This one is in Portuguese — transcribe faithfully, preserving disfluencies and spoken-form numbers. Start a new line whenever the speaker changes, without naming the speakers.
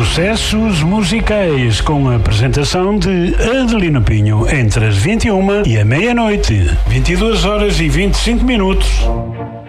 Sucessos musicais com a apresentação de Adelino Pinho entre as vinte e uma e a meia-noite, vinte e duas horas e vinte e cinco minutos.